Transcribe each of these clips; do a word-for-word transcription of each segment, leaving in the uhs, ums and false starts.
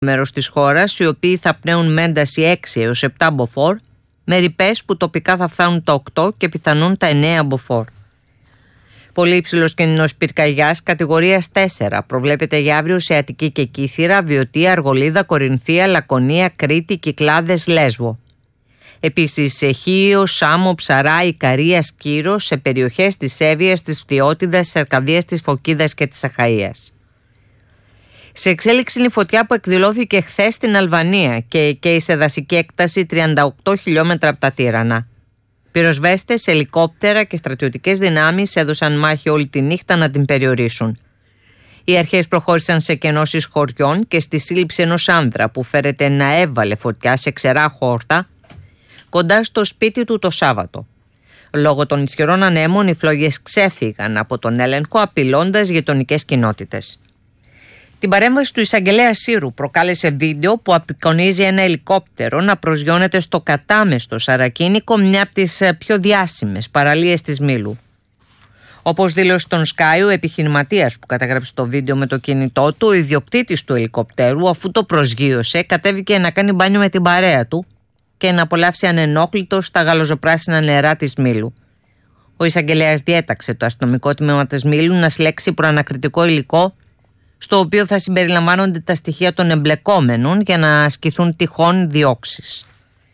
μέρος της χώρας, οι οποίοι θα πνέουν με ένταση έξι έως επτά μποφόρ, με ρηπές που τοπικά θα φτάνουν τα οκτώ και πιθανόν τα εννέα μποφόρ. Πολύ υψηλός κίνδυνος πυρκαγιάς κατηγορίας τέσσερα προβλέπεται για αύριο σε Αττική και Κύθυρα, Βιωτία, Αργολίδα, Κορινθία, Λακωνία, Κρήτη, Κυκλάδες, Λέσβο. Επίσης σε Χίο, Σάμο, Ψαρά, Ικαρία, Σκύρο, σε περιοχές της Εύβοιας, της Φθιώτιδας, της Αρκαδίας, της Φωκίδας και της Αχαΐας. Σε εξέλιξη είναι η φωτιά που εκδηλώθηκε χθες στην Αλβανία και καίει σε δασική έκταση τριάντα οκτώ χιλιόμετρα από τα Τύρανα. Πυροσβέστες, ελικόπτερα και στρατιωτικές δυνάμεις έδωσαν μάχη όλη τη νύχτα να την περιορίσουν. Οι αρχές προχώρησαν σε κενώσεις χωριών και στη σύλληψη ενός άνδρα που φέρεται να έβαλε φωτιά σε ξερά χόρτα κοντά στο σπίτι του το Σάββατο. Λόγω των ισχυρών ανέμων οι φλόγες ξέφυγαν από τον έλεγχο απειλώντας γειτονικές κοινότητες. Την παρέμβαση του εισαγγελέα Σύρου προκάλεσε βίντεο που απεικονίζει ένα ελικόπτερο να προσγειώνεται στο κατάμεστο Σαρακίνικο, μια από τις πιο διάσημες παραλίες της Μήλου. Όπως δήλωσε στον Sky ο επιχειρηματίας που καταγράψε το βίντεο με το κινητό του, ο ιδιοκτήτης του ελικοπτέρου, αφού το προσγείωσε, κατέβηκε να κάνει μπάνιο με την παρέα του και να απολαύσει ανενόχλητο στα γαλοζοπράσινα νερά της Μήλου. Ο εισαγγελέας διέταξε το αστυνομικό τμήμα της Μήλου να συλλέξει προανακριτικό υλικό, στο οποίο θα συμπεριλαμβάνονται τα στοιχεία των εμπλεκόμενων για να ασκηθούν τυχόν διώξεις.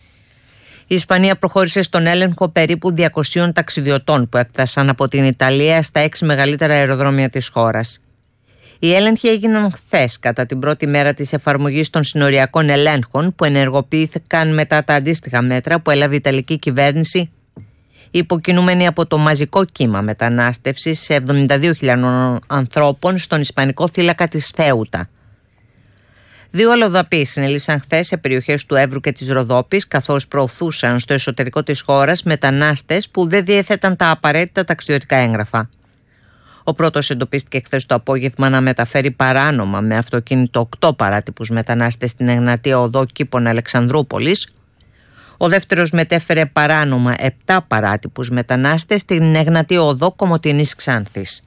Η Ισπανία προχώρησε στον έλεγχο περίπου διακοσίων ταξιδιωτών που έφτασαν από την Ιταλία στα έξι μεγαλύτερα αεροδρόμια της χώρας. Οι έλεγχοι έγιναν χθες κατά την πρώτη μέρα της εφαρμογής των συνοριακών ελέγχων που ενεργοποιήθηκαν μετά τα αντίστοιχα μέτρα που έλαβε η Ιταλική κυβέρνηση, υποκινούμενη από το μαζικό κύμα μετανάστευσης σε εβδομήντα δύο χιλιάδες ανθρώπων στον ισπανικό θύλακα της Θέουτα. Δύο αλλοδαποί συνελήφθησαν χθες σε περιοχές του Εύρου και της Ροδόπης, καθώς προωθούσαν στο εσωτερικό της χώρας μετανάστες που δεν διέθεταν τα απαραίτητα ταξιδιωτικά έγγραφα. Ο πρώτος εντοπίστηκε χθες το απόγευμα να μεταφέρει παράνομα με αυτοκίνητο οκτώ παράτυπους μετανάστες στην Εγνατία Οδό Κήπων Αλεξανδρούπολης. Ο δεύτερος μετέφερε παράνομα επτά παράτυπους μετανάστες στην Εγνατία Οδό Κομοτηνής Ξάνθης.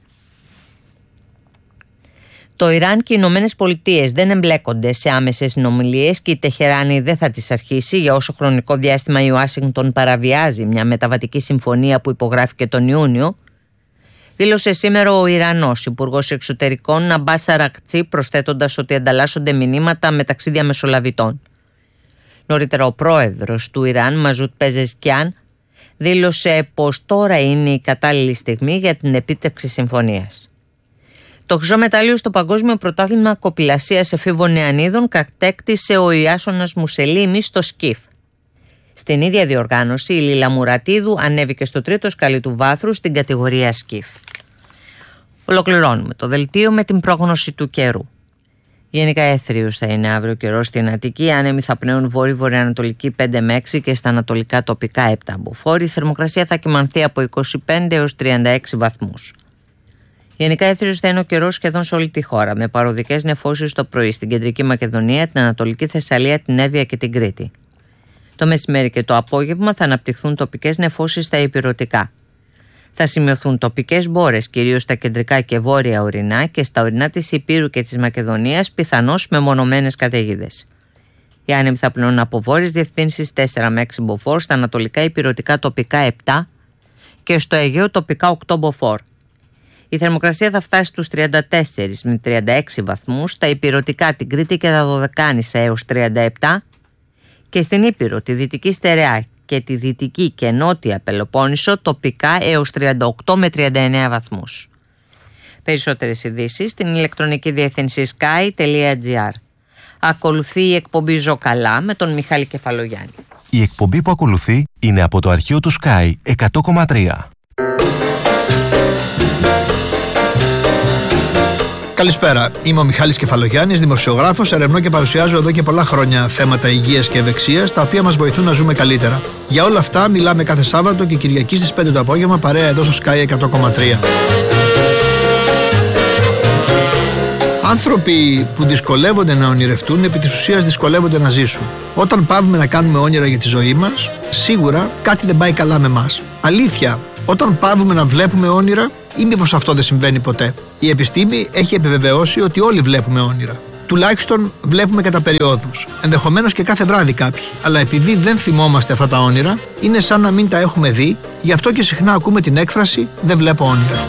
Το Ιράν και οι Ηνωμένες Πολιτείες δεν εμπλέκονται σε άμεσες συνομιλίες και η Τεχεράνη δεν θα τις αρχίσει για όσο χρονικό διάστημα η Ουάσιγκτον παραβιάζει μια μεταβατική συμφωνία που υπογράφηκε τον Ιούνιο, δήλωσε σήμερα ο Ιρανός Υπουργός Εξωτερικών Αμπάς Αρακτσί, προσθέτοντας ότι ανταλλάσσονται μηνύματα μεταξύ διαμεσολαβητών. Νωρίτερα ο πρόεδρος του Ιράν, Μαζούτ Πεζεσκιάν, δήλωσε πως τώρα είναι η κατάλληλη στιγμή για την επίτευξη συμφωνίας. Το χρυσό μετάλλιο στο Παγκόσμιο Πρωτάθλημα Κοπηλασίας Εφήβων Νεανίδων κατέκτησε ο Ιάσονας Μουσελίμης στο σκιφ. Στην ίδια διοργάνωση η Λίλα Μουρατίδου ανέβηκε στο τρίτο σκαλί του βάθρου στην κατηγορία σκιφ. Ολοκληρώνουμε το δελτίο με την πρόγνωση του καιρού. Γενικά έθριος θα είναι αύριο καιρός στην Αττική. Οι άνεμοι θα πνέουν βόρειο-βορειοανατολική πέντε με έξι και στα ανατολικά τοπικά επτά μποφόρ. Η θερμοκρασία θα κυμανθεί από είκοσι πέντε έως τριάντα έξι βαθμούς. Γενικά έθριος θα είναι ο καιρός σχεδόν σε όλη τη χώρα, με παροδικές νεφώσεις το πρωί στην κεντρική Μακεδονία, την Ανατολική Θεσσαλία, την Εύβοια και την Κρήτη. Το μεσημέρι και το απόγευμα θα αναπτυχθούν τοπικές νεφώσεις στα ηπειρωτικά. Θα σημειωθούν τοπικές μπόρες κυρίως στα κεντρικά και βόρεια ορεινά και στα ορεινά της Ηπείρου και της Μακεδονίας, πιθανώς με μονομένες καταιγίδες. Οι άνεμοι θα πνέουν από βόρειες διευθύνσεις τέσσερα με έξι μποφόρ, στα ανατολικά ηπειρωτικά τοπικά επτά και στο Αιγαίο τοπικά οκτώ μποφόρ. Η θερμοκρασία θα φτάσει στους τριάντα τέσσερα με τριάντα έξι βαθμούς, στα ηπειρωτικά την Κρήτη και τα Δωδεκάνησα έως τριάντα επτά και στην Ήπειρο, τη Δυτική Στερεά και τη Δυτική και Νότια Πελοπόννησο τοπικά έως τριάντα οκτώ με τριάντα εννέα βαθμούς. Περισσότερες ειδήσεις στην ηλεκτρονική διεύθυνση sky τελεία gr. Ακολουθεί η εκπομπή Ζω Καλά με τον Μιχάλη Κεφαλογιάννη. Η εκπομπή που ακολουθεί είναι από το αρχείο του Sky εκατό κόμμα τρία. Καλησπέρα. Είμαι ο Μιχάλης Κεφαλογιάννης, δημοσιογράφος, ερευνώ και παρουσιάζω εδώ και πολλά χρόνια θέματα υγείας και ευεξίας, τα οποία μας βοηθούν να ζούμε καλύτερα. Για όλα αυτά μιλάμε κάθε Σάββατο και Κυριακή στις πέντε το απόγευμα, παρέα εδώ στο Sky εκατό κόμμα τρία. Άνθρωποι που δυσκολεύονται να ονειρευτούν, επί της ουσίας δυσκολεύονται να ζήσουν. Όταν πάβουμε να κάνουμε όνειρα για τη ζωή μας, σίγουρα κάτι δεν πάει καλά με μας. Αλήθεια, όταν πάβουμε να βλέπουμε όνειρα, ή μήπως αυτό δεν συμβαίνει ποτέ? Η επιστήμη έχει επιβεβαιώσει ότι όλοι βλέπουμε όνειρα. Τουλάχιστον βλέπουμε κατά περιόδους. Ενδεχομένως και κάθε βράδυ κάποιοι. Αλλά επειδή δεν θυμόμαστε αυτά τα όνειρα, είναι σαν να μην τα έχουμε δει, γι' αυτό και συχνά ακούμε την έκφραση «δεν βλέπω όνειρα».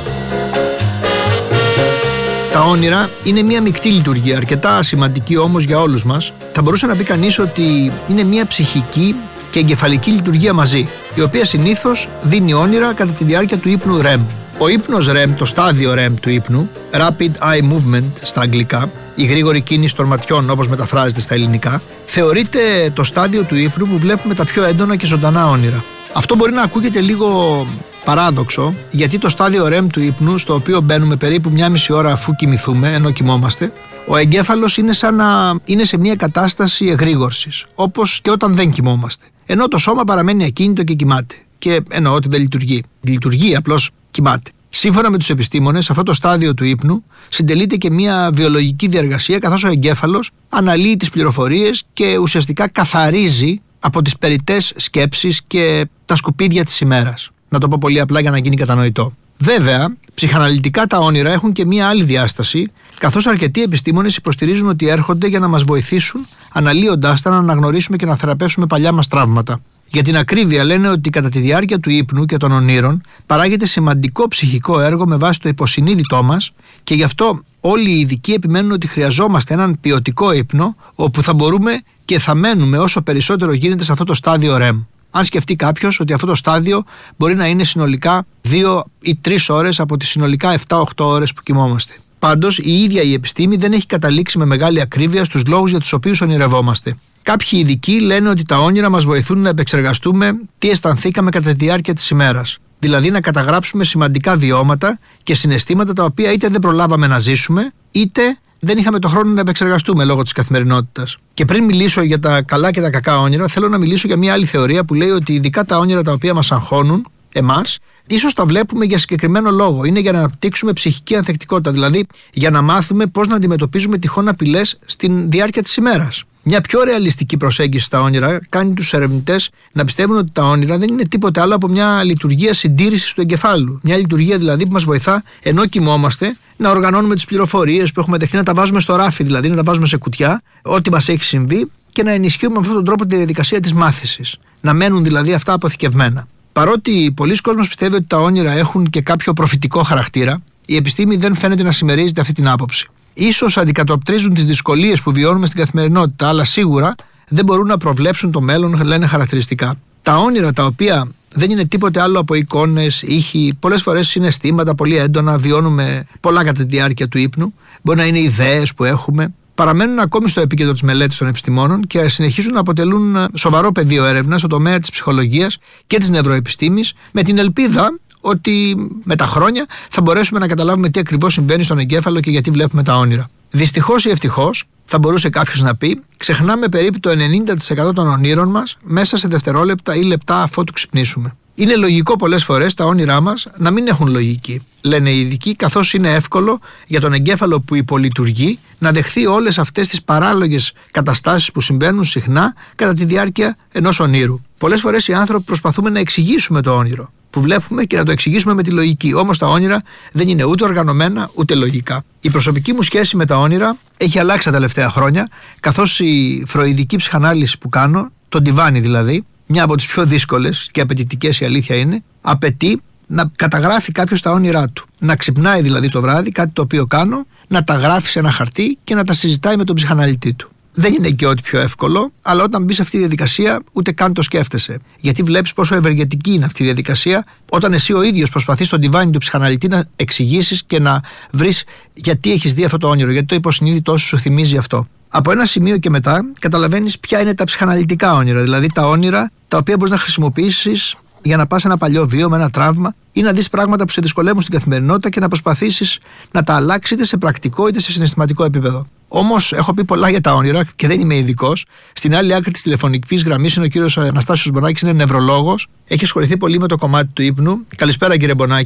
Τα όνειρα είναι μια μεικτή λειτουργία, αρκετά σημαντική όμως για όλους μας. Θα μπορούσε να πει κανείς ότι είναι μια ψυχική και εγκεφαλική λειτουργία μαζί, η οποία συνήθως δίνει όνειρα κατά τη διάρκεια του ύπνου ρεμ. Ο ύπνος ρεμ, το στάδιο ρεμ του ύπνου, Rapid Eye Movement στα αγγλικά, η γρήγορη κίνηση των ματιών όπως μεταφράζεται στα ελληνικά, θεωρείται το στάδιο του ύπνου που βλέπουμε τα πιο έντονα και ζωντανά όνειρα. Αυτό μπορεί να ακούγεται λίγο παράδοξο, γιατί το στάδιο ρεμ του ύπνου, στο οποίο μπαίνουμε περίπου μια μισή ώρα αφού κοιμηθούμε, ενώ κοιμόμαστε, ο εγκέφαλος είναι σαν να είναι σε μια κατάσταση εγρήγορσης, όπως και όταν δεν κοιμόμαστε. Ενώ το σώμα παραμένει ακίνητο και κοιμάται. Και εννοώ ότι δεν λειτουργεί. Λειτουργεί, απλώς κοιμάται. Σύμφωνα με τους επιστήμονες, αυτό το στάδιο του ύπνου συντελείται και μια βιολογική διεργασία, καθώς ο εγκέφαλος αναλύει τις πληροφορίες και ουσιαστικά καθαρίζει από τις περιττές σκέψεις και τα σκουπίδια της ημέρας. Να το πω πολύ απλά για να γίνει κατανοητό. Βέβαια, ψυχαναλυτικά τα όνειρα έχουν και μία άλλη διάσταση, καθώς αρκετοί επιστήμονες υποστηρίζουν ότι έρχονται για να μας βοηθήσουν, αναλύοντάς τα, να αναγνωρίσουμε και να θεραπεύσουμε παλιά μας τραύματα. Για την ακρίβεια, λένε ότι κατά τη διάρκεια του ύπνου και των ονείρων παράγεται σημαντικό ψυχικό έργο με βάση το υποσυνείδητό μας, και γι' αυτό όλοι οι ειδικοί επιμένουν ότι χρειαζόμαστε έναν ποιοτικό ύπνο, όπου θα μπορούμε και θα μένουμε όσο περισσότερο γίνεται σε αυτό το στάδιο ρεμ. Αν σκεφτεί κάποιος ότι αυτό το στάδιο μπορεί να είναι συνολικά δύο ή τρεις ώρες από τις συνολικά επτά οχτώ ώρες που κοιμόμαστε. Πάντως, η ίδια η επιστήμη δεν έχει καταλήξει με μεγάλη ακρίβεια στους λόγους για τους οποίους ονειρευόμαστε. Κάποιοι ειδικοί λένε ότι τα όνειρα μας βοηθούν να επεξεργαστούμε τι αισθανθήκαμε κατά τη διάρκεια της ημέρας. Δηλαδή να καταγράψουμε σημαντικά βιώματα και συναισθήματα τα οποία είτε δεν προλάβαμε να ζήσουμε, είτε δεν είχαμε το χρόνο να επεξεργαστούμε λόγω της καθημερινότητας. Και πριν μιλήσω για τα καλά και τα κακά όνειρα, θέλω να μιλήσω για μια άλλη θεωρία που λέει ότι ειδικά τα όνειρα τα οποία μας αγχώνουν, εμάς, ίσως τα βλέπουμε για συγκεκριμένο λόγο. Είναι για να αναπτύξουμε ψυχική ανθεκτικότητα, δηλαδή για να μάθουμε πώς να αντιμετωπίζουμε τυχόν απειλές στην διάρκεια της ημέρας. Μια πιο ρεαλιστική προσέγγιση στα όνειρα κάνει τους ερευνητές να πιστεύουν ότι τα όνειρα δεν είναι τίποτε άλλο από μια λειτουργία συντήρησης του εγκεφάλου. Μια λειτουργία δηλαδή που μας βοηθά, ενώ κοιμόμαστε, να οργανώνουμε τις πληροφορίες που έχουμε δεχτεί, να τα βάζουμε στο ράφι, δηλαδή να τα βάζουμε σε κουτιά, ό,τι μας έχει συμβεί, και να ενισχύουμε με αυτόν τον τρόπο τη διαδικασία της μάθησης. Να μένουν δηλαδή αυτά αποθηκευμένα. Παρότι πολλοί κόσμος πιστεύει ότι τα όνειρα έχουν και κάποιο προφητικό χαρακτήρα, η επιστήμη δεν φαίνεται να συμμερίζεται αυτή την άποψη. Ίσως αντικατοπτρίζουν τις δυσκολίες που βιώνουμε στην καθημερινότητα, αλλά σίγουρα δεν μπορούν να προβλέψουν το μέλλον, λένε χαρακτηριστικά. Τα όνειρα, τα οποία δεν είναι τίποτε άλλο από εικόνες, ήχοι, πολλές φορές συναισθήματα πολύ έντονα, βιώνουμε πολλά κατά τη διάρκεια του ύπνου, μπορεί να είναι ιδέες που έχουμε, παραμένουν ακόμη στο επίκεντρο της μελέτης των επιστημόνων και συνεχίζουν να αποτελούν σοβαρό πεδίο έρευνας στο τομέα της ψυχολογίας και της νευροεπιστήμης, με την ελπίδα ότι με τα χρόνια θα μπορέσουμε να καταλάβουμε τι ακριβώς συμβαίνει στον εγκέφαλο και γιατί βλέπουμε τα όνειρα. Δυστυχώς ή ευτυχώς, θα μπορούσε κάποιος να πει, ξεχνάμε περίπου το ενενήντα τοις εκατό των ονείρων μας μέσα σε δευτερόλεπτα ή λεπτά αφότου ξυπνήσουμε. Είναι λογικό πολλές φορές τα όνειρά μας να μην έχουν λογική, λένε οι ειδικοί, καθώς είναι εύκολο για τον εγκέφαλο που υπολειτουργεί να δεχθεί όλες αυτές τις παράλογες καταστάσεις που συμβαίνουν συχνά κατά τη διάρκεια ενός ονείρου. Πολλές φορές οι άνθρωποι προσπαθούμε να εξηγήσουμε το όνειρο που βλέπουμε και να το εξηγήσουμε με τη λογική. Όμως τα όνειρα δεν είναι ούτε οργανωμένα ούτε λογικά. Η προσωπική μου σχέση με τα όνειρα έχει αλλάξει τα τελευταία χρόνια, καθώς η φροηδική ψυχανάλυση που κάνω, το ντιβάνι δηλαδή, μια από τις πιο δύσκολες και απαιτητικές, η αλήθεια είναι, απαιτεί να καταγράφει κάποιος τα όνειρά του. Να ξυπνάει δηλαδή το βράδυ, κάτι το οποίο κάνω, να τα γράφει σε ένα χαρτί και να τα συζητάει με τον ψυχαναλυτή του. Δεν είναι και ό,τι πιο εύκολο, αλλά όταν μπει σε αυτή τη διαδικασία, ούτε καν το σκέφτεσαι. Γιατί βλέπεις πόσο ευεργετική είναι αυτή η διαδικασία, όταν εσύ ο ίδιος προσπαθείς στον ντιβάνι του ψυχαναλυτή να εξηγήσεις και να βρεις γιατί έχεις δει αυτό το όνειρο, γιατί το υποσυνείδητό σου σου θυμίζει αυτό. Από ένα σημείο και μετά, καταλαβαίνεις ποια είναι τα ψυχαναλυτικά όνειρα, δηλαδή τα όνειρα τα οποία μπορείς να χρησιμοποιήσεις για να πας ένα παλιό βίωμα, ένα τραύμα, ή να δεις πράγματα που σε δυσκολεύουν στην καθημερινότητα και να προσπαθήσεις να τα αλλάξεις είτε σε πρακτικό είτε σε συναισθηματικό επίπεδο. Όμως, έχω πει πολλά για τα όνειρα και δεν είμαι ειδικός. Στην άλλη άκρη της τηλεφωνικής γραμμής είναι ο κύριος Αναστάσιος Μπονάκης, είναι νευρολόγος. Έχει ασχοληθεί πολύ με το κομμάτι του ύπνου. Καλησπέρα, κύριε Μπονάκη.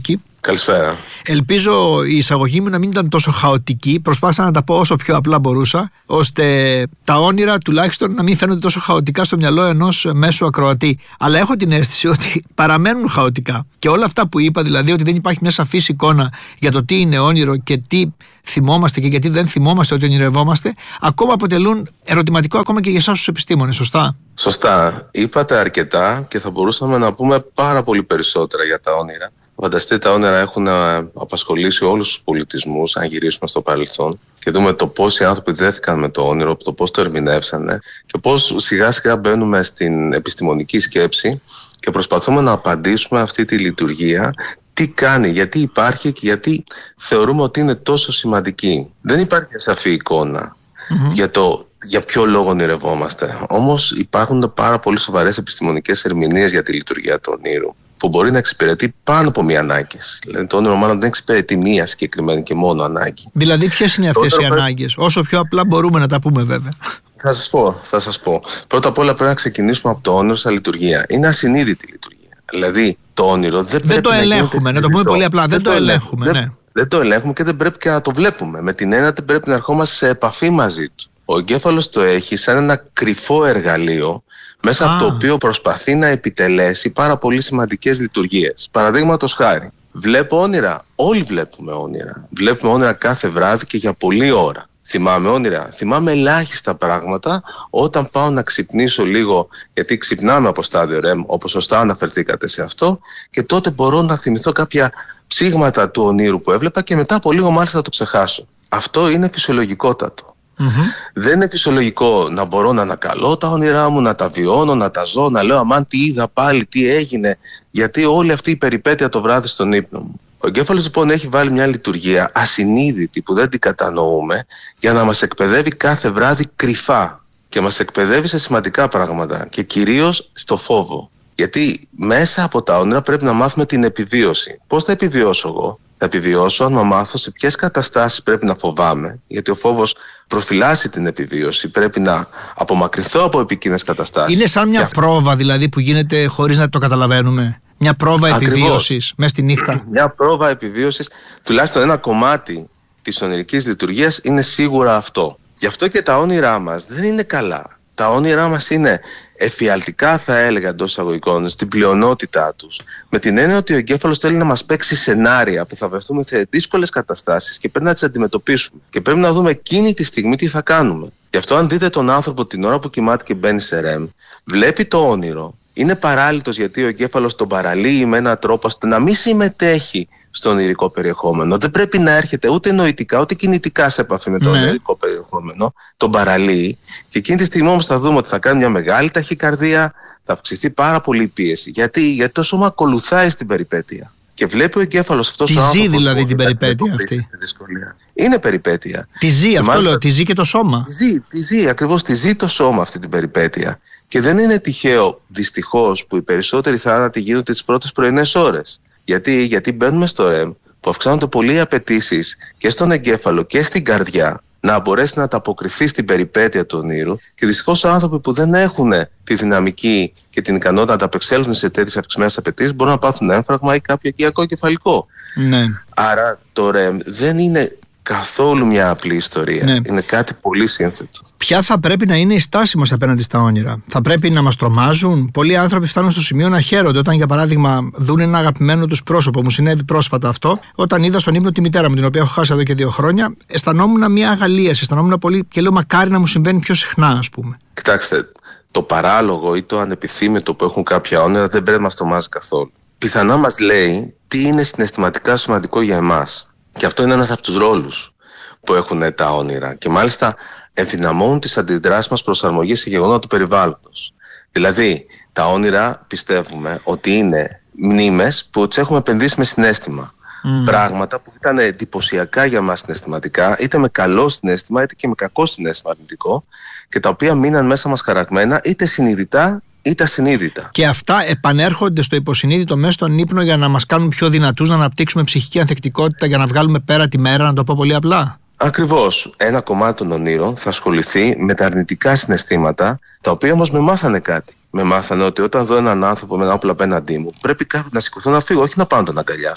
Καλησπέρα. Ελπίζω η εισαγωγή μου να μην ήταν τόσο χαοτική. Προσπάθησα να τα πω όσο πιο απλά μπορούσα, ώστε τα όνειρα τουλάχιστον να μην φαίνονται τόσο χαοτικά στο μυαλό ενός μέσου ακροατή. Αλλά έχω την αίσθηση ότι παραμένουν χαοτικά. Και όλα αυτά που είπα, δηλαδή ότι δεν υπάρχει μια σαφής εικόνα για το τι είναι όνειρο και τι θυμόμαστε και γιατί δεν θυμόμαστε ότι ονειρευόμαστε, ακόμα αποτελούν ερωτηματικό ακόμα και για εσάς τους επιστήμονες, σωστά? Σωστά. Είπατε αρκετά και θα μπορούσαμε να πούμε πάρα πολύ περισσότερα για τα όνειρα. Φανταστείτε, τα όνειρα έχουν απασχολήσει όλους τους πολιτισμούς, αν γυρίσουμε στο παρελθόν και δούμε το πώς οι άνθρωποι δέθηκαν με το όνειρο, το πώς το ερμηνεύσανε και πώς σιγά σιγά μπαίνουμε στην επιστημονική σκέψη και προσπαθούμε να απαντήσουμε αυτή τη λειτουργία, τι κάνει, γιατί υπάρχει και γιατί θεωρούμε ότι είναι τόσο σημαντική. Δεν υπάρχει μια σαφή εικόνα mm-hmm. για το για ποιο λόγο ονειρευόμαστε. Όμως υπάρχουν πάρα πολύ σοβαρές επιστημονικές ερμηνείες για τη λειτουργία του ονείρου, που μπορεί να εξυπηρετεί πάνω από μία ανάγκη. Δηλαδή, το όνειρο μάλλον δεν εξυπηρετεί μία συγκεκριμένη και μόνο ανάγκη. Δηλαδή, ποιες είναι αυτές οι πρέπει... ανάγκες? Όσο πιο απλά μπορούμε να τα πούμε, βέβαια. Θα σας πω, θα σας πω. Πρώτα απ' όλα πρέπει να ξεκινήσουμε από το όνειρο στα λειτουργία. Είναι ασυνείδητη λειτουργία. Δηλαδή, το όνειρο δεν, δεν πρέπει το να ελέγχουμε. Να το πούμε πολύ απλά. Δεν, δεν το ελέγχουμε. Ναι. Δεν, δεν το ελέγχουμε και δεν πρέπει και να το βλέπουμε. Με την έννοια ότι πρέπει να ερχόμαστε σε επαφή μαζί του. Ο εγκέφαλος το έχει σαν ένα κρυφό εργαλείο, μέσα ah. από το οποίο προσπαθεί να επιτελέσει πάρα πολύ σημαντικές λειτουργίες. Παραδείγματος χάρη, βλέπω όνειρα. Όλοι βλέπουμε όνειρα. Βλέπουμε όνειρα κάθε βράδυ και για πολλή ώρα. Θυμάμαι όνειρα. Θυμάμαι ελάχιστα πράγματα όταν πάω να ξυπνήσω λίγο, γιατί ξυπνάμε από στάδιο ρεμ, όπως σωστά αναφερθήκατε σε αυτό, και τότε μπορώ να θυμηθώ κάποια ψήγματα του ονείρου που έβλεπα και μετά από λίγο μάλιστα το ξεχάσω. Αυτό είναι φυσιολογικότατο. Mm-hmm. Δεν είναι φυσιολογικό να μπορώ να ανακαλώ τα όνειρά μου, να τα βιώνω, να τα ζω, να λέω αμάν τι είδα πάλι, τι έγινε, γιατί όλη αυτή η περιπέτεια το βράδυ στον ύπνο μου. Ο εγκέφαλος λοιπόν έχει βάλει μια λειτουργία ασυνείδητη που δεν την κατανοούμε για να μας εκπαιδεύει κάθε βράδυ κρυφά και μας εκπαιδεύει σε σημαντικά πράγματα και κυρίως στο φόβο. Γιατί μέσα από τα όνειρα πρέπει να μάθουμε την επιβίωση. Πώς θα επιβιώσω εγώ? Θα επιβιώσω αν να μάθω σε ποιες καταστάσεις πρέπει να φοβάμαι, γιατί ο φόβος προφυλάσσει την επιβίωση. Πρέπει να απομακρυνθώ από επικίνδυνες καταστάσεις. Είναι σαν μια αυτή... πρόβα δηλαδή που γίνεται χωρίς να το καταλαβαίνουμε. Μια πρόβα επιβίωσης μέσα στη νύχτα. Μια πρόβα επιβίωσης, τουλάχιστον ένα κομμάτι της ονειρικής λειτουργίας είναι σίγουρα αυτό. Γι' αυτό και τα όνειρά μας δεν είναι καλά. Τα όνειρά μας είναι εφιαλτικά, θα έλεγα, εντός εισαγωγικών, στην πλειονότητά τους. Με την έννοια ότι ο εγκέφαλος θέλει να μας παίξει σενάρια που θα βρεθούμε σε δύσκολες καταστάσεις και πρέπει να τις αντιμετωπίσουμε. Και πρέπει να δούμε εκείνη τη στιγμή τι θα κάνουμε. Γι' αυτό, αν δείτε τον άνθρωπο την ώρα που κοιμάται και μπαίνει σε ρεμ, βλέπει το όνειρο, είναι παράλυτος γιατί ο εγκέφαλος τον παραλύει με έναν τρόπο ώστε να μην συμμετέχει στο ονειρικό περιεχόμενο. Δεν πρέπει να έρχεται ούτε νοητικά ούτε κινητικά σε επαφή με το ναι. ονειρικό περιεχόμενο. Τον παραλύει. Και εκείνη τη στιγμή όμως θα δούμε ότι θα κάνει μια μεγάλη ταχυκαρδία, θα αυξηθεί πάρα πολύ η πίεση. Γιατί, Γιατί το σώμα ακολουθάει στην περιπέτεια. Και βλέπει ο εγκέφαλος αυτός ο άνθρωπος. Τη ζει δηλαδή την περιπέτεια αυτή. Είναι περιπέτεια. Τη ζει, και αυτό μάλιστα, λέω, τη ζει και το σώμα. Τη ζει, τη ζει, ακριβώς τη ζει το σώμα αυτή την περιπέτεια. Και δεν είναι τυχαίο, δυστυχώς, που οι περισσότεροι θάνατοι γίνονται τις πρώτες πρωινές ώρες. Γιατί, γιατί μπαίνουμε στο ρεμ που αυξάνονται πολύ οι απαιτήσεις και στον εγκέφαλο και στην καρδιά να μπορέσει να ανταποκριθεί στην περιπέτεια του ονείρου. Και δυστυχώς άνθρωποι που δεν έχουν τη δυναμική και την ικανότητα να ανταπεξέλθουν σε τέτοιες αυξημένες απαιτήσεις μπορούν να πάθουν έμφραγμα ή κάποιο οικιακό κεφαλικό. Ναι. Άρα το ρεμ δεν είναι καθόλου μια απλή ιστορία. Ναι. Είναι κάτι πολύ σύνθετο. Ποια θα πρέπει να είναι η στάση μας απέναντι στα όνειρα? Θα πρέπει να μας τρομάζουν? Πολλοί άνθρωποι φτάνουν στο σημείο να χαίρονται όταν, για παράδειγμα, δουν ένα αγαπημένο τους πρόσωπο. Μου συνέβη πρόσφατα αυτό. Όταν είδα στον ύπνο τη μητέρα μου, την οποία έχω χάσει εδώ και δύο χρόνια, αισθανόμουν μια αγαλίαση. Αισθανόμουν πολύ και λέω μακάρι να μου συμβαίνει πιο συχνά, ας πούμε. Κοιτάξτε, το παράλογο ή το ανεπιθύμητο που έχουν κάποια όνειρα δεν πρέπει να μας τρομάζει καθόλου. Πιθανά μας λέει τι είναι συναισθηματικά σημαντικό για εμάς. Και αυτό είναι ένας από τους ρόλους που έχουν τα όνειρα. Και μάλιστα ενδυναμώνουν τις αντιδράσεις μας προσαρμογή σε γεγονότα του περιβάλλοντος. Δηλαδή, τα όνειρα πιστεύουμε ότι είναι μνήμες που τις έχουμε επενδύσει με συναίσθημα. Mm. Πράγματα που ήταν εντυπωσιακά για μας συναισθηματικά, είτε με καλό συναίσθημα, είτε και με κακό συναίσθημα αρνητικό, και τα οποία μείναν μέσα μας χαραγμένα, είτε συνειδητά είτε ασυνείδητα. Και αυτά επανέρχονται στο υποσυνείδητο μέσα στον ύπνο για να μας κάνουν πιο δυνατούς, να αναπτύξουμε ψυχική ανθεκτικότητα, για να βγάλουμε πέρα τη μέρα, να το πω πολύ απλά. Ακριβώς. Ένα κομμάτι των ονείρων θα ασχοληθεί με τα αρνητικά συναισθήματα, τα οποία όμως με μάθανε κάτι. Με μάθανε ότι όταν δω έναν άνθρωπο με ένα όπλο απέναντί μου, πρέπει να σηκωθώ να φύγω, όχι να πάω να τον αγκαλιάσω.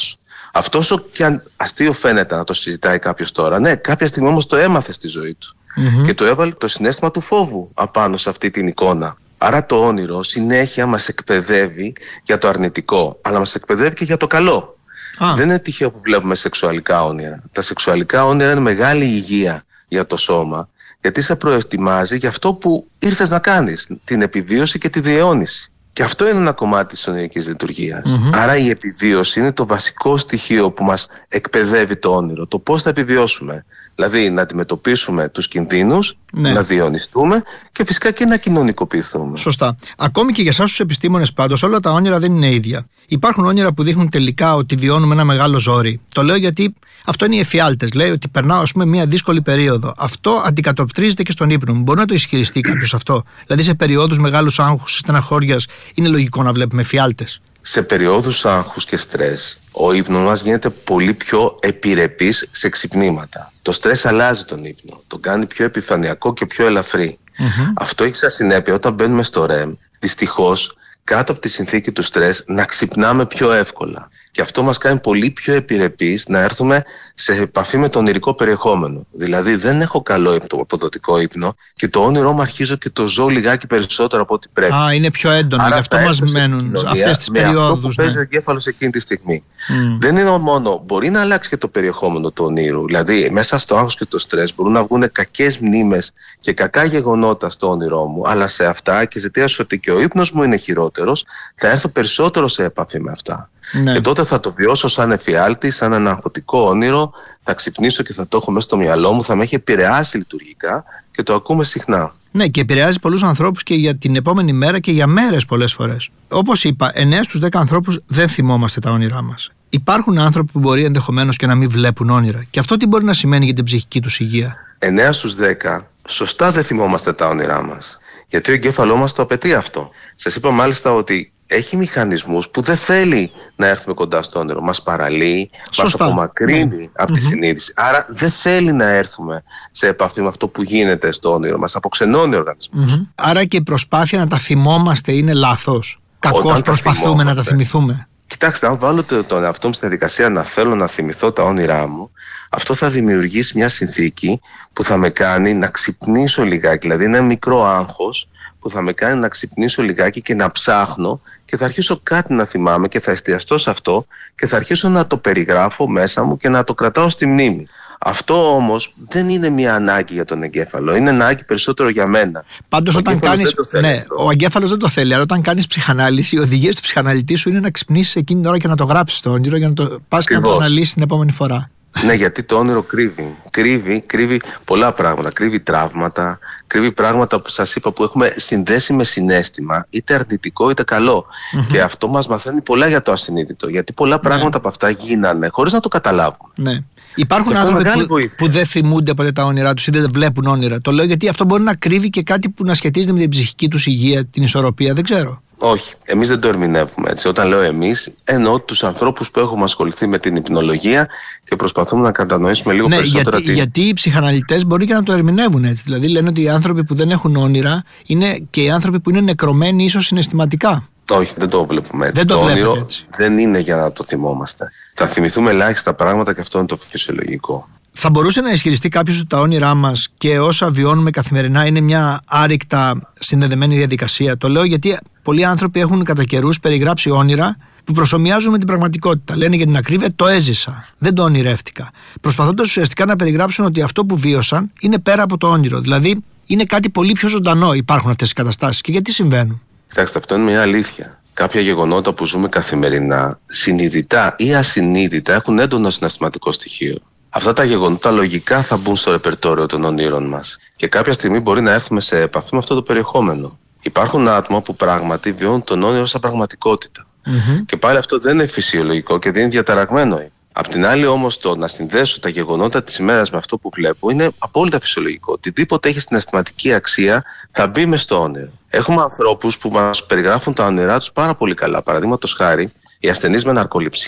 Αυτό όσο και αν αστείο φαίνεται να το συζητάει κάποιος τώρα, ναι, κάποια στιγμή όμως το έμαθε στη ζωή του. Mm-hmm. Και το έβαλε το συναίσθημα του φόβου απάνω σε αυτή την εικόνα. Άρα το όνειρο συνέχεια μας εκπαιδεύει για το αρνητικό, αλλά μας εκπαιδεύει και για το καλό. Ah. Δεν είναι τυχαίο που βλέπουμε σεξουαλικά όνειρα. Τα σεξουαλικά όνειρα είναι μεγάλη υγεία για το σώμα, γιατί σε προετοιμάζει για αυτό που ήρθες να κάνεις, την επιβίωση και τη διαιώνιση. Και αυτό είναι ένα κομμάτι της ονειρικής λειτουργίας. Mm-hmm. Άρα η επιβίωση είναι το βασικό στοιχείο που μας εκπαιδεύει το όνειρο. Το πώς θα επιβιώσουμε. Δηλαδή να αντιμετωπίσουμε τους κινδύνους, ναι. να διαιωνιστούμε και φυσικά και να κοινωνικοποιηθούμε. Σωστά. Ακόμη και για εσάς τους επιστήμονες πάντως, όλα τα όνειρα δεν είναι ίδια. Υπάρχουν όνειρα που δείχνουν τελικά ότι βιώνουμε ένα μεγάλο ζόρι. Το λέω γιατί αυτό είναι οι εφιάλτες. Λέει ότι περνάω, ας πούμε, μια δύσκολη περίοδο. Αυτό αντικατοπτρίζεται και στον ύπνο μου. Μπορεί να το ισχυριστεί κάποιος αυτό. Δηλαδή σε περιόδους μεγάλους άγχους, στεναχώριας, είναι λογικό να βλέπουμε εφιάλτες. Σε περιόδους άγχους και στρες, ο ύπνος μας γίνεται πολύ πιο επιρρεπής σε ξυπνήματα. Το στρες αλλάζει τον ύπνο, τον κάνει πιο επιφανειακό και πιο ελαφρύ. Mm-hmm. Αυτό έχει σαν συνέπεια όταν μπαίνουμε στο ρεμ, δυστυχώς, κάτω από τη συνθήκη του στρες, να ξυπνάμε πιο εύκολα. Και αυτό μας κάνει πολύ πιο επιρρεπείς να έρθουμε σε επαφή με το ονειρικό περιεχόμενο. Δηλαδή δεν έχω καλό αποδοτικό ύπνο και το όνειρό μου αρχίζω και το ζω λιγάκι περισσότερο από ό,τι πρέπει. Α, είναι πιο έντονο, γι' αυτό μας μένουν αυτές τις περιόδους. Αυτό που παίζει ο εγκέφαλος εκείνη τη στιγμή. Mm. Δεν είναι μόνο, μπορεί να αλλάξει και το περιεχόμενο του ονείρου. Δηλαδή μέσα στο άγχος και το στρες μπορούν να βγουν κακές μνήμες και κακά γεγονότα στο όνειρό μου, αλλά σε αυτά και ζητάω ότι και ο ύπνος μου είναι χειρότερος, θα έρθω περισσότερο σε επαφή με αυτά. Ναι. Και τότε θα το βιώσω σαν εφιάλτη, σαν ένα αγχωτικό όνειρο, θα ξυπνήσω και θα το έχω μέσα στο μυαλό μου, θα με έχει επηρεάσει λειτουργικά και το ακούμε συχνά. Ναι, και επηρεάζει πολλούς ανθρώπους και για την επόμενη μέρα και για μέρες πολλές φορές. Όπως είπα, εννέα στους δέκα ανθρώπους δεν θυμόμαστε τα όνειρά μας. Υπάρχουν άνθρωποι που μπορεί ενδεχομένως και να μην βλέπουν όνειρα. Και αυτό τι μπορεί να σημαίνει για την ψυχική τους υγεία? εννέα στους δέκα σωστά δεν θυμόμαστε τα όνειρά μας. Γιατί ο εγκέφαλό μας το απαιτεί αυτό. Σας είπα μάλιστα ότι έχει μηχανισμούς που δεν θέλει να έρθουμε κοντά στο όνειρο. Μας παραλύει, μας απομακρύνει ναι. από τη mm-hmm. συνείδηση. Άρα δεν θέλει να έρθουμε σε επαφή με αυτό που γίνεται στο όνειρο. Μας αποξενώνει ο οργανισμός. Mm-hmm. Άρα και η προσπάθεια να τα θυμόμαστε είναι λάθος. Κακώς προσπαθούμε να τα θυμηθούμε. Κοιτάξτε, αν βάλω τον εαυτό μου στην διαδικασία να θέλω να θυμηθώ τα όνειρά μου, αυτό θα δημιουργήσει μια συνθήκη που θα με κάνει να ξυπνήσω λιγάκι. Δηλαδή ένα μικρό άγχος που θα με κάνει να ξυπνήσω λιγάκι και να ψάχνω και θα αρχίσω κάτι να θυμάμαι και θα εστιαστώ σε αυτό και θα αρχίσω να το περιγράφω μέσα μου και να το κρατάω στη μνήμη. Αυτό όμως δεν είναι μια ανάγκη για τον εγκέφαλο, είναι ανάγκη περισσότερο για μένα. Πάντως όταν κάνεις, ναι, ο εγκέφαλος δεν το θέλει, αλλά όταν κάνεις ψυχανάλυση, οι οδηγίες του ψυχαναλυτή σου είναι να ξυπνήσεις εκείνη την ώρα και να το γράψεις το όνειρο για να το πας και να το αναλύσεις την επόμενη φορά. Ναι, γιατί το όνειρο κρύβει. Κρύβει, κρύβει πολλά πράγματα. Κρύβει τραύματα, κρύβει πράγματα που σας είπα που έχουμε συνδέσει με συναίσθημα, είτε αρνητικό είτε καλό. Mm-hmm. Και αυτό μας μαθαίνει πολλά για το ασυνείδητο. Γιατί πολλά ναι. πράγματα από αυτά γίνανε χωρίς να το καταλάβουμε. Ναι. Υπάρχουν άνθρωποι που, που δεν θυμούνται ποτέ τα όνειρά τους ή δεν βλέπουν όνειρα. Το λέω γιατί αυτό μπορεί να κρύβει και κάτι που να σχετίζεται με την ψυχική τους υγεία, την ισορροπία, δεν ξέρω. Όχι, εμείς δεν το ερμηνεύουμε έτσι. Όταν λέω εμείς, εννοώ τους ανθρώπους που έχουμε ασχοληθεί με την υπνολογία και προσπαθούμε να κατανοήσουμε λίγο ναι, περισσότερα. Γιατί, τι... γιατί οι ψυχαναλυτές μπορεί και να το ερμηνεύουν έτσι. Δηλαδή λένε ότι οι άνθρωποι που δεν έχουν όνειρα είναι και οι άνθρωποι που είναι νεκρωμένοι ίσως συναισθηματικά. Όχι, δεν το βλέπουμε έτσι. Δεν το, το όνειρο έτσι. δεν είναι για να το θυμόμαστε. Θα θυμηθούμε ελάχιστα πράγματα και αυτό είναι το φυσιολογικό. Θα μπορούσε να ισχυριστεί κάποιος ότι τα όνειρά μας και όσα βιώνουμε καθημερινά είναι μια άρρηκτα συνδεδεμένη διαδικασία? Το λέω γιατί πολλοί άνθρωποι έχουν κατά καιρούς περιγράψει όνειρα που προσομοιάζουν με την πραγματικότητα. Λένε για την ακρίβεια, το έζησα, δεν το ονειρεύτηκα. Προσπαθώντας ουσιαστικά να περιγράψουν ότι αυτό που βίωσαν είναι πέρα από το όνειρο. Δηλαδή είναι κάτι πολύ πιο ζωντανό. Υπάρχουν αυτές οι καταστάσεις. Και γιατί συμβαίνουν? Κοιτάξτε, αυτό είναι μια αλήθεια. Κάποια γεγονότα που ζούμε καθημερινά, συνειδητά ή ασυνείδητα, έχουν έντονο συναισθηματικό στοιχείο. Αυτά τα γεγονότα λογικά θα μπουν στο ρεπερτόριο των ονείρων μας και κάποια στιγμή μπορεί να έρθουμε σε επαφή με αυτό το περιεχόμενο. Υπάρχουν άτομα που πράγματι βιώνουν τον όνειρο σαν πραγματικότητα. Mm-hmm. Και πάλι αυτό δεν είναι φυσιολογικό και δεν είναι διαταραγμένο. Απ' την άλλη όμως το να συνδέσω τα γεγονότα της ημέρας με αυτό που βλέπω είναι απόλυτα φυσιολογικό. Οτιδήποτε έχει συναισθηματική αξία θα μπει μες στο όνειρο. Έχουμε ανθρώπους που μας περιγράφουν τα όνειρά τους πάρα πολύ καλά. Παραδείγματος χάρη, οι ασθενείς με ναρκοληψία,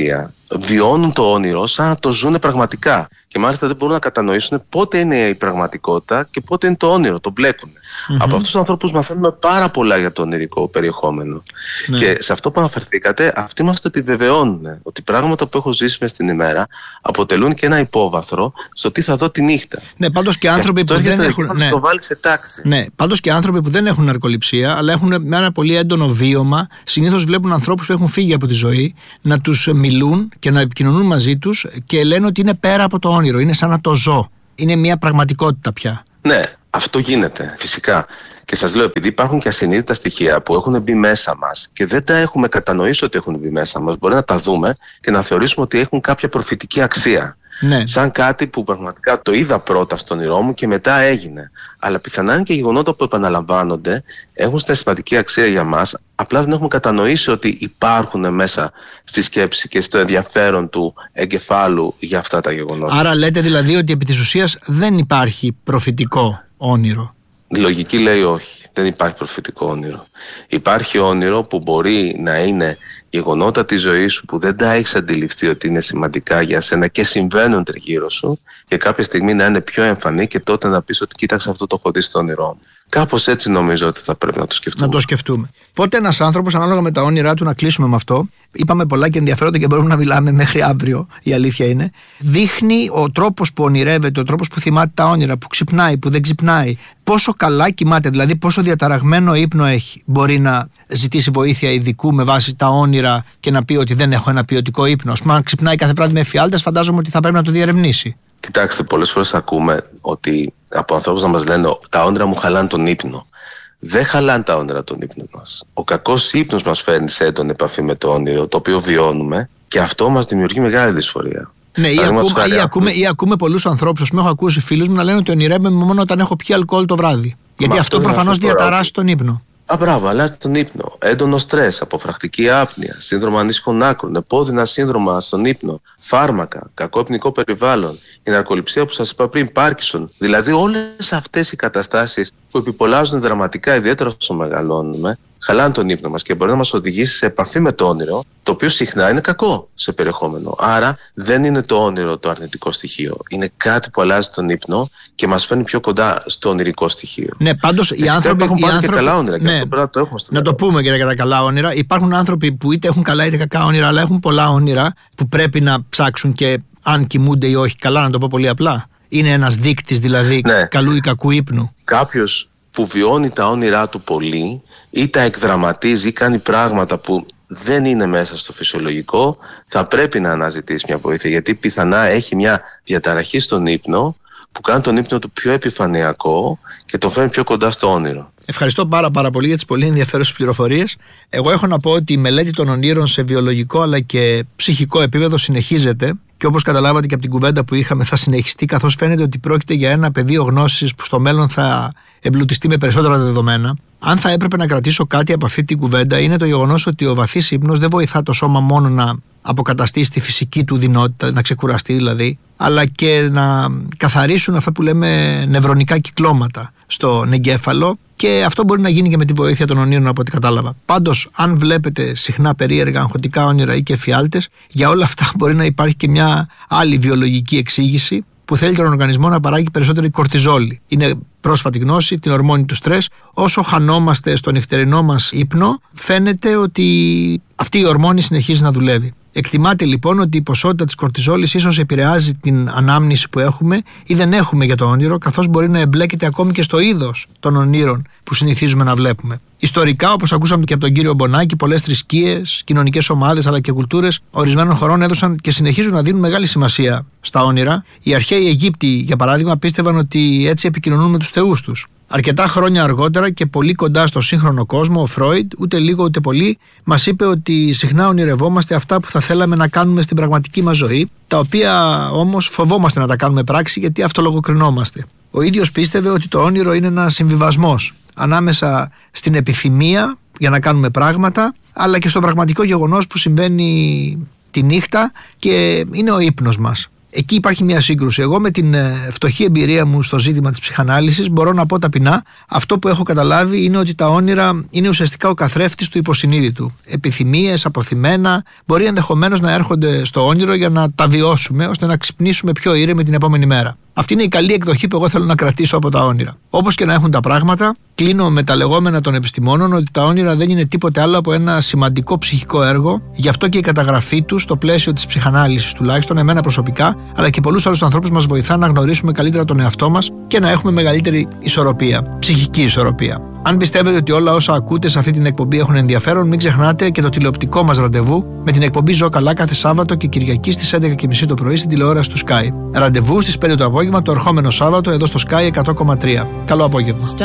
βιώνουν το όνειρο σαν να το ζουν πραγματικά. Και μάλιστα δεν μπορούν να κατανοήσουν πότε είναι η πραγματικότητα και πότε είναι το όνειρο, το μπλέκουν. Mm-hmm. Από αυτούς τους ανθρώπους μαθαίνουμε πάρα πολλά για το ονειρικό περιεχόμενο. Ναι. Και σε αυτό που αναφερθήκατε, αυτοί μας το επιβεβαιώνουν. Ότι πράγματα που έχω ζήσει μες στην ημέρα αποτελούν και ένα υπόβαθρο στο τι θα δω τη νύχτα. Ναι, πάντως και άνθρωποι και που δεν έχουν. Ναι. Το βάλει σε τάξη. Ναι, πάντως και άνθρωποι που δεν έχουν ναρκοληψία, αλλά έχουν με ένα πολύ έντονο βίωμα, συνήθως βλέπουν ανθρώπους που έχουν φύγει από τη ζωή να τους μιλούν και να επικοινωνούν μαζί τους και λένε ότι είναι πέρα από το όνειρο. Είναι σαν να το ζω. Είναι μια πραγματικότητα πια. Ναι, αυτό γίνεται φυσικά. Και σας λέω, επειδή υπάρχουν και ασυνείδητα στοιχεία που έχουν μπει μέσα μας και δεν τα έχουμε κατανοήσει ότι έχουν μπει μέσα μας, μπορεί να τα δούμε και να θεωρήσουμε ότι έχουν κάποια προφητική αξία. Ναι. Σαν κάτι που πραγματικά το είδα πρώτα στον όνειρό μου και μετά έγινε. Αλλά πιθανά είναι και γεγονότα που επαναλαμβάνονται, έχουν συναισθηματική αξία για μας, απλά δεν έχουμε κατανοήσει ότι υπάρχουν μέσα στη σκέψη και στο ενδιαφέρον του εγκεφάλου για αυτά τα γεγονότα. Άρα λέτε δηλαδή ότι επί της ουσίας δεν υπάρχει προφητικό όνειρο. Η λογική λέει όχι, δεν υπάρχει προφητικό όνειρο. Υπάρχει όνειρο που μπορεί να είναι γεγονότα της ζωής σου που δεν τα έχεις αντιληφθεί ότι είναι σημαντικά για σένα και συμβαίνουν τριγύρω σου και κάποια στιγμή να είναι πιο εμφανή και τότε να πεις ότι κοίταξε, αυτό το έχω δει στο όνειρό μου. Κάπως έτσι νομίζω ότι θα πρέπει να το σκεφτούμε. Να το σκεφτούμε. Πότε ένας άνθρωπος, ανάλογα με τα όνειρά του, να κλείσουμε με αυτό, είπαμε πολλά και ενδιαφέροντα και μπορούμε να μιλάμε μέχρι αύριο, η αλήθεια είναι, δείχνει ο τρόπος που ονειρεύεται, ο τρόπος που θυμάται τα όνειρα, που ξυπνάει, που δεν ξυπνάει, πόσο καλά κοιμάται, δηλαδή πόσο διαταραγμένο ύπνο έχει. Μπορεί να ζητήσει βοήθεια ειδικού με βάση τα όνειρα και να πει ότι δεν έχω ένα ποιοτικό ύπνο. Μα αν ξυπνάει κάθε βράδυ με εφιάλτες, φαντάζομαι ότι θα πρέπει να το διερευνήσει. Κοιτάξτε, πολλές φορές ακούμε ότι από ανθρώπους να μας λένε τα όνειρα μου χαλάνε τον ύπνο. Δεν χαλάνε τα όνειρα τον ύπνο μας. Ο κακός ύπνος μας φέρνει σε έντονη επαφή με το όνειρο, το οποίο βιώνουμε και αυτό μας δημιουργεί μεγάλη δυσφορία. Ναι, ή ακούμε, ή, ακούμε, ή ακούμε πολλούς ανθρώπους, ας πούμε, έχω ακούσει φίλους μου να λένε ότι ονειρεύομαι μόνο όταν έχω πιει αλκοόλ το βράδυ. Γιατί αυτό, αυτό προφανώς διαταράσσει τον ύπνο. Α, μπράβο, αλλάζει τον ύπνο. Έντονο στρες, αποφρακτική άπνοια, σύνδρομο ανήσυχων άκρων, επώδυνα σύνδρομα στον ύπνο, φάρμακα, κακό υπνικό περιβάλλον, η ναρκοληψία που σας είπα πριν, Πάρκινσον. Δηλαδή, όλες αυτές οι καταστάσεις που επιπολάζουν δραματικά, ιδιαίτερα όσο μεγαλώνουμε, χαλάνε τον ύπνο μας και μπορεί να μας οδηγήσει σε επαφή με το όνειρο, το οποίο συχνά είναι κακό σε περιεχόμενο. Άρα δεν είναι το όνειρο το αρνητικό στοιχείο. Είναι κάτι που αλλάζει τον ύπνο και μας φέρνει πιο κοντά στο ονειρικό στοιχείο. Ναι, πάντως οι άνθρωποι έχουν πάρει άνθρωποι... και καλά όνειρα. Ναι. Και αυτό πρέπει να το έχουμε στο Να μυαλό. το πούμε και για τα καλά όνειρα. Υπάρχουν άνθρωποι που είτε έχουν καλά είτε κακά όνειρα, αλλά έχουν πολλά όνειρα που πρέπει να ψάξουν και αν κοιμούνται ή όχι καλά, να το πω πολύ απλά. Είναι ένας δείκτης δηλαδή ναι. καλού ή κακού ύπνου. Κάποιος που βιώνει τα όνειρά του πολύ ή τα εκδραματίζει ή κάνει πράγματα που δεν είναι μέσα στο φυσιολογικό, θα πρέπει να αναζητήσει μια βοήθεια, γιατί πιθανά έχει μια διαταραχή στον ύπνο που κάνει τον ύπνο του πιο επιφανειακό και τον φέρνει πιο κοντά στο όνειρο. Ευχαριστώ πάρα πάρα πολύ για τις πολύ ενδιαφέρουσες πληροφορίες. Εγώ έχω να πω ότι η μελέτη των ονείρων σε βιολογικό αλλά και ψυχικό επίπεδο συνεχίζεται και όπως καταλάβατε και από την κουβέντα που είχαμε θα συνεχιστεί, καθώς φαίνεται ότι πρόκειται για ένα πεδίο γνώσης που στο μέλλον θα εμπλουτιστεί με περισσότερα δεδομένα. Αν θα έπρεπε να κρατήσω κάτι από αυτή την κουβέντα, είναι το γεγονός ότι ο βαθύς ύπνος δεν βοηθά το σώμα μόνο να αποκαταστήσει τη φυσική του δυνότητα, να ξεκουραστεί δηλαδή, αλλά και να καθαρίσουν αυτά που λέμε νευρονικά κυκλώματα στον εγκέφαλο, και αυτό μπορεί να γίνει και με τη βοήθεια των ονείρων από ό,τι κατάλαβα. Πάντως, αν βλέπετε συχνά περίεργα αγχωτικά όνειρα ή και εφιάλτες, για όλα αυτά μπορεί να υπάρχει και μια άλλη βιολογική εξήγηση που θέλει τον οργανισμό να παράγει περισσότερη κορτιζόλη. Είναι πρόσφατη γνώση, την ορμόνη του στρες. Όσο χανόμαστε στο νυχτερινό μας ύπνο, φαίνεται ότι αυτή η ορμόνη συνεχίζει να δουλεύει. Εκτιμάται λοιπόν ότι η ποσότητα της κορτιζόλης ίσως επηρεάζει την ανάμνηση που έχουμε ή δεν έχουμε για το όνειρο, καθώς μπορεί να εμπλέκεται ακόμη και στο είδος των ονείρων που συνηθίζουμε να βλέπουμε. Ιστορικά, όπως ακούσαμε και από τον κύριο Μπονάκη, πολλές θρησκείες, κοινωνικές ομάδες αλλά και κουλτούρες ορισμένων χωρών έδωσαν και συνεχίζουν να δίνουν μεγάλη σημασία στα όνειρα. Οι αρχαίοι Αιγύπτιοι, για παράδειγμα, πίστευαν ότι έτσι επικοινωνούν με τους θεούς τους. Αρκετά χρόνια αργότερα και πολύ κοντά στο σύγχρονο κόσμο, ο Φρόιντ, ούτε λίγο ούτε πολύ, μας είπε ότι συχνά ονειρευόμαστε αυτά που θα θέλαμε να κάνουμε στην πραγματική μας ζωή, τα οποία όμως φοβόμαστε να τα κάνουμε πράξη γιατί αυτολογοκρινόμαστε. Ο ίδιος πίστευε ότι το όνειρο είναι ένας συμβιβασμός ανάμεσα στην επιθυμία για να κάνουμε πράγματα, αλλά και στο πραγματικό γεγονός που συμβαίνει τη νύχτα και είναι ο ύπνος μας. Εκεί υπάρχει μια σύγκρουση. Εγώ με την φτωχή εμπειρία μου στο ζήτημα της ψυχανάλυσης μπορώ να πω ταπεινά, αυτό που έχω καταλάβει είναι ότι τα όνειρα είναι ουσιαστικά ο καθρέφτης του υποσυνείδητου. Επιθυμίες, αποθυμένα, μπορεί ενδεχομένως να έρχονται στο όνειρο για να τα βιώσουμε, ώστε να ξυπνήσουμε πιο ήρεμοι την επόμενη μέρα. Αυτή είναι η καλή εκδοχή που εγώ θέλω να κρατήσω από τα όνειρα. Όπως και να έχουν τα πράγματα, κλείνω με τα λεγόμενα των επιστημόνων ότι τα όνειρα δεν είναι τίποτε άλλο από ένα σημαντικό ψυχικό έργο, γι' αυτό και η καταγραφή του στο πλαίσιο της ψυχανάλυσης, τουλάχιστον εμένα προσωπικά, αλλά και πολλούς άλλους ανθρώπους, μας βοηθά να γνωρίσουμε καλύτερα τον εαυτό μας και να έχουμε μεγαλύτερη ισορροπία, ψυχική ισορροπία. Αν πιστεύετε ότι όλα όσα ακούτε σε αυτή την εκπομπή έχουν ενδιαφέρον, μην ξεχνάτε και το τηλεοπτικό μας ραντεβού με την εκπομπή Ζω Καλά κάθε Σάββατο και Κυριακή στις έντεκα και μισή το πρωί στην τηλεόραση του Sky. Ραντεβού στις πέντε το απόγευμα το ερχόμενο Σάββατο εδώ στο Sky εκατό κόμμα τρία. Καλό απόγευμα.